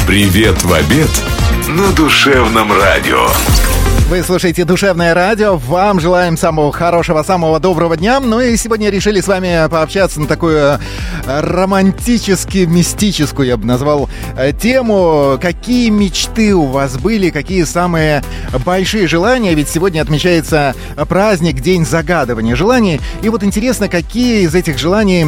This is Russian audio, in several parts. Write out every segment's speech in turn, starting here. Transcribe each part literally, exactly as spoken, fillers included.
Привет в обед на Душевном радио. Вы слушаете Душевное радио. Вам желаем самого хорошего, самого доброго дня. Ну и сегодня решили с вами пообщаться на такую романтически-мистическую, я бы назвал, тему. Какие мечты у вас были, какие самые большие желания? Ведь сегодня отмечается праздник, День загадывания желаний. И вот интересно, какие из этих желаний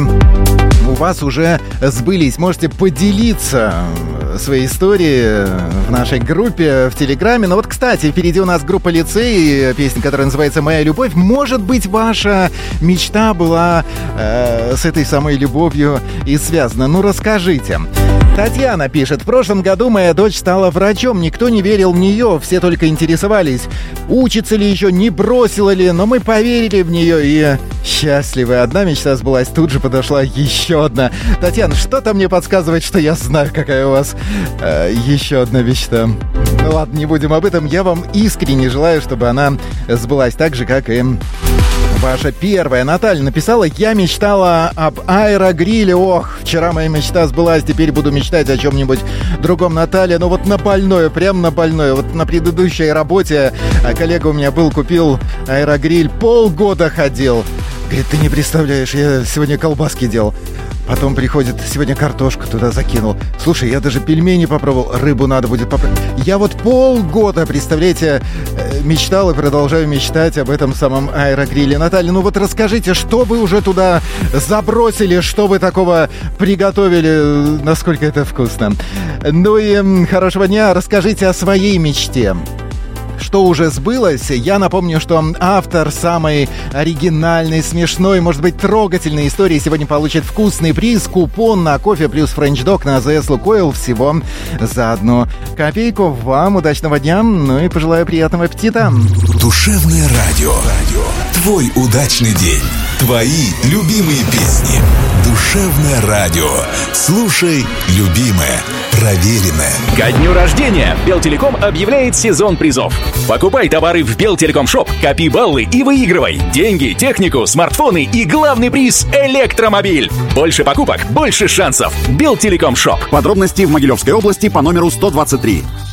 у вас уже сбылись? Можете поделиться своей историей в нашей группе в Телеграме. Но вот, кстати, впереди у нас группа «Лицей», песня, которая называется «Моя любовь». Может быть, ваша мечта была э, с этой самой любовью и связана. Ну, расскажите. Татьяна пишет: в прошлом году моя дочь стала врачом. Никто не верил в нее, все только интересовались, учится ли еще, не бросила ли. Но мы поверили в нее и счастливы. Одна мечта сбылась, тут же подошла еще одна. Татьяна, что-то мне подсказывает, что я знаю, какая у вас э, еще одна мечта. Ну ладно, не будем об этом. Я вам искренне желаю, чтобы она сбылась так же, как и ваша первая. Наталья написала: я мечтала об аэрогриле. Ох, вчера моя мечта сбылась, теперь буду мечтать о чем-нибудь другом. Наталья, ну вот на больное, прям на больное. Вот на предыдущей работе коллега у меня был, купил аэрогриль, полгода ходил. Говорит, ты не представляешь, я сегодня колбаски делал. Потом приходит, сегодня картошку туда закинул. Слушай, я даже пельмени попробовал, рыбу надо будет попробовать. Я вот полгода, представляете, мечтал и продолжаю мечтать об этом самом аэрогриле. Наталья, ну вот расскажите, что вы уже туда забросили, что вы такого приготовили, насколько это вкусно. Ну и хорошего дня, расскажите о своей мечте. Что уже сбылось? Я напомню, что автор самой оригинальной, смешной, может быть, трогательной истории сегодня получит вкусный приз, купон на кофе плюс френч-дог на АЗС Лукойл всего за одну копейку. Вам удачного дня, ну и пожелаю приятного аппетита. Душевное радио. Радио. Твой удачный день. Твои любимые песни. Душевное радио. Слушай, любимое, проверенное. Ко дню рождения Белтелеком объявляет сезон призов. Покупай товары в Белтелеком Шоп, копи баллы и выигрывай деньги, технику, смартфоны и главный приз — электромобиль. Больше покупок, больше шансов. Белтелеком Шоп. Подробности в Могилевской области по номеру сто двадцать три.